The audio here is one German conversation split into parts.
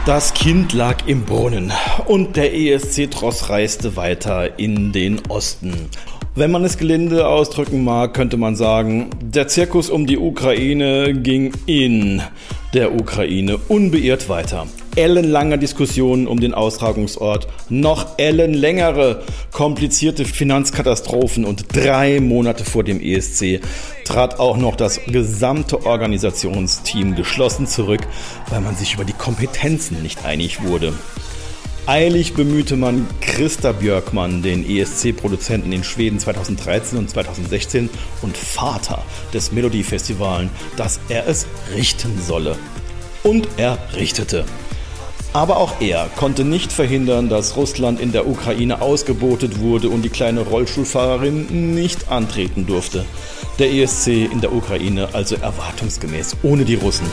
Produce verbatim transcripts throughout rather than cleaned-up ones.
Das Kind lag im Brunnen und der E S C-Tross reiste weiter in den Osten. Wenn man es gelinde ausdrücken mag, könnte man sagen, der Zirkus um die Ukraine ging in der Ukraine unbeirrt weiter. Ellenlange Diskussionen um den Austragungsort, noch ellenlängere komplizierte Finanzkatastrophen und drei Monate vor dem E S C trat auch noch das gesamte Organisationsteam geschlossen zurück, weil man sich über die Kompetenzen nicht einig wurde. Eilig bemühte man Christa Björkman, den E S C-Produzenten in Schweden zweitausenddreizehn und zweitausendsechzehn und Vater des Melodiefestivals, dass er es richten solle. Und er richtete. Aber auch er konnte nicht verhindern, dass Russland in der Ukraine ausgebotet wurde und die kleine Rollstuhlfahrerin nicht antreten durfte. Der E S C in der Ukraine also erwartungsgemäß ohne die Russen.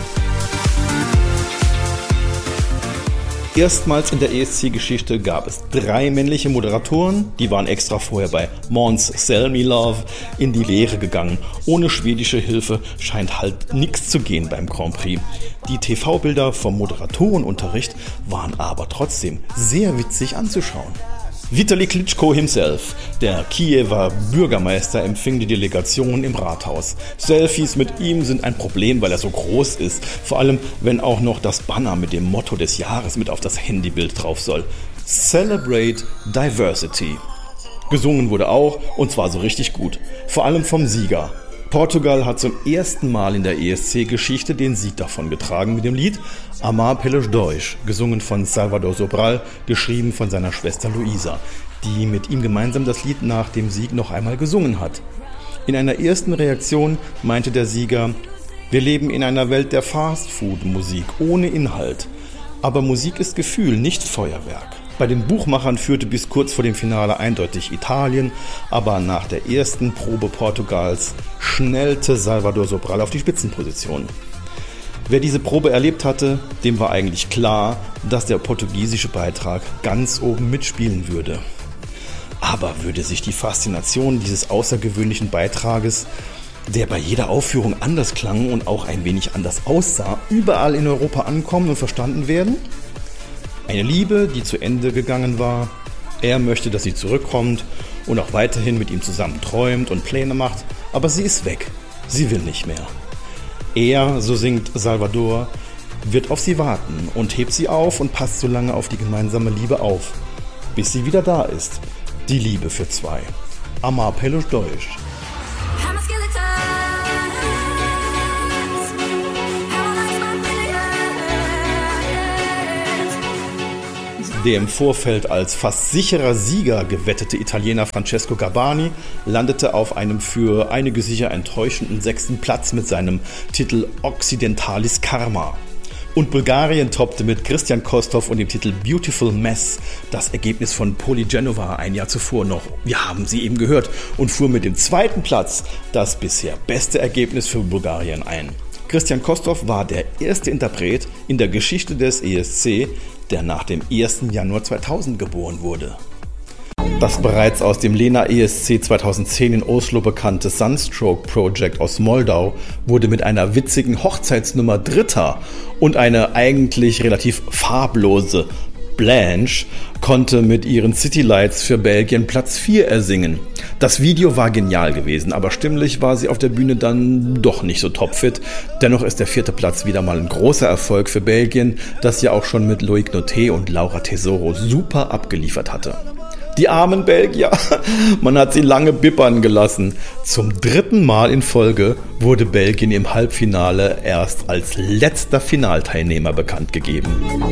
Erstmals in der E S C-Geschichte gab es drei männliche Moderatoren, die waren extra vorher bei Måns Zelmerlöw in die Lehre gegangen. Ohne schwedische Hilfe scheint halt nichts zu gehen beim Grand Prix. Die T V-Bilder vom Moderatorenunterricht waren aber trotzdem sehr witzig anzuschauen. Vitali Klitschko himself, der Kiewer Bürgermeister, empfing die Delegation im Rathaus. Selfies mit ihm sind ein Problem, weil er so groß ist. Vor allem, wenn auch noch das Banner mit dem Motto des Jahres mit auf das Handybild drauf soll. Celebrate Diversity. Gesungen wurde auch, und zwar so richtig gut. Vor allem vom Sieger. Portugal hat zum ersten Mal in der E S C-Geschichte den Sieg davongetragen mit dem Lied Amar pelos dois, gesungen von Salvador Sobral, geschrieben von seiner Schwester Luisa, die mit ihm gemeinsam das Lied nach dem Sieg noch einmal gesungen hat. In einer ersten Reaktion meinte der Sieger: Wir leben in einer Welt der Fast-Food-Musik ohne Inhalt. Aber Musik ist Gefühl, nicht Feuerwerk. Bei den Buchmachern führte bis kurz vor dem Finale eindeutig Italien, aber nach der ersten Probe Portugals schnellte Salvador Sobral auf die Spitzenposition. Wer diese Probe erlebt hatte, dem war eigentlich klar, dass der portugiesische Beitrag ganz oben mitspielen würde. Aber würde sich die Faszination dieses außergewöhnlichen Beitrages, der bei jeder Aufführung anders klang und auch ein wenig anders aussah, überall in Europa ankommen und verstanden werden? Eine Liebe, die zu Ende gegangen war. Er möchte, dass sie zurückkommt und auch weiterhin mit ihm zusammen träumt und Pläne macht, aber sie ist weg. Sie will nicht mehr. Er, so singt Salvador, wird auf sie warten und hebt sie auf und passt so lange auf die gemeinsame Liebe auf, bis sie wieder da ist. Die Liebe für zwei. Amar pelos dois. Der im Vorfeld als fast sicherer Sieger gewettete Italiener Francesco Garbani landete auf einem für einige sicher enttäuschenden sechsten Platz mit seinem Titel Occidentalis Karma. Und Bulgarien toppte mit Christian Kostov und dem Titel Beautiful Mess das Ergebnis von Poli Genova ein Jahr zuvor noch. Wir haben sie eben gehört und fuhr mit dem zweiten Platz das bisher beste Ergebnis für Bulgarien ein. Christian Kostov war der erste Interpret in der Geschichte des E S C, der nach dem ersten Januar zweitausend geboren wurde. Das bereits aus dem Lena E S C zweitausendzehn in Oslo bekannte Sunstroke Project aus Moldau wurde mit einer witzigen Hochzeitsnummer Dritter und eine eigentlich relativ farblose Blanche konnte mit ihren City Lights für Belgien Platz vier ersingen. Das Video war genial gewesen, aber stimmlich war sie auf der Bühne dann doch nicht so topfit. Dennoch ist der vierte Platz wieder mal ein großer Erfolg für Belgien, das ja auch schon mit Loïc Noté und Laura Tesoro super abgeliefert hatte. Die armen Belgier, man hat sie lange bippern gelassen. Zum dritten Mal in Folge wurde Belgien im Halbfinale erst als letzter Finalteilnehmer bekannt gegeben.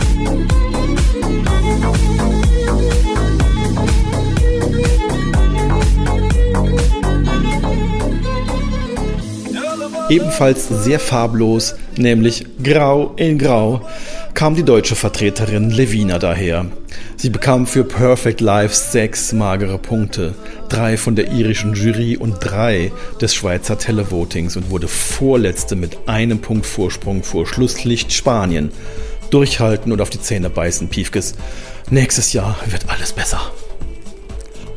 Ebenfalls sehr farblos, nämlich grau in grau, kam die deutsche Vertreterin Levina daher. Sie bekam für Perfect Life sechs magere Punkte, drei von der irischen Jury und drei des Schweizer Televotings und wurde Vorletzte mit einem Punkt Vorsprung vor Schlusslicht Spanien. Durchhalten und auf die Zähne beißen, Piefkes. Nächstes Jahr wird alles besser.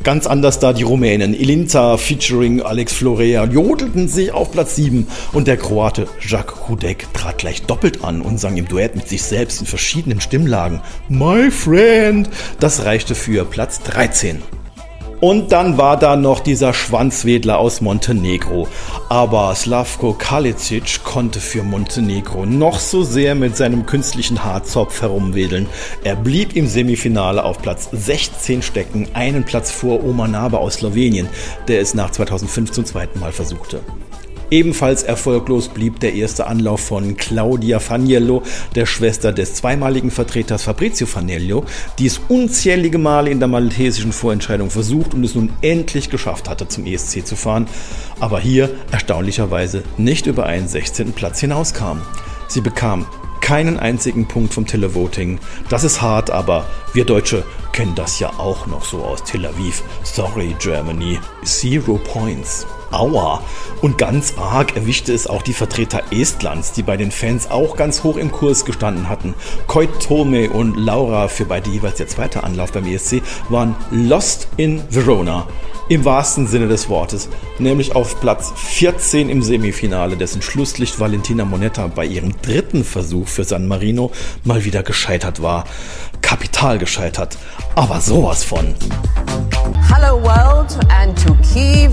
Ganz anders da die Rumänen. Ilinta featuring Alex Florea jodelten sich auf Platz sieben und der Kroate Jacques Hudek trat gleich doppelt an und sang im Duett mit sich selbst in verschiedenen Stimmlagen My Friend. Das reichte für Platz dreizehn. Und dann war da noch dieser Schwanzwedler aus Montenegro. Aber Slavko Kalicic konnte für Montenegro noch so sehr mit seinem künstlichen Haarzopf herumwedeln. Er blieb im Semifinale auf Platz sechzehn stecken, einen Platz vor Omar Naber aus Slowenien, der es nach zweitausendfünf zum zweiten Mal versuchte. Ebenfalls erfolglos blieb der erste Anlauf von Claudia Faniello, der Schwester des zweimaligen Vertreters Fabrizio Faniello, die es unzählige Male in der maltesischen Vorentscheidung versucht und es nun endlich geschafft hatte, zum E S C zu fahren, aber hier erstaunlicherweise nicht über einen sechzehnten Platz hinauskam. Sie bekam keinen einzigen Punkt vom Televoting. Das ist hart, aber wir Deutsche kennen das ja auch noch so aus Tel Aviv. Sorry Germany, zero points. Aua. Und ganz arg erwischte es auch die Vertreter Estlands, die bei den Fans auch ganz hoch im Kurs gestanden hatten. Koit Tome und Laura, für beide jeweils der zweite Anlauf beim E S C, waren lost in Verona. Im wahrsten Sinne des Wortes, nämlich auf Platz vierzehn im Semifinale, dessen Schlusslicht Valentina Monetta bei ihrem dritten Versuch für San Marino mal wieder gescheitert war. Kapital gescheitert, aber sowas von. Hello world, and to Kyiv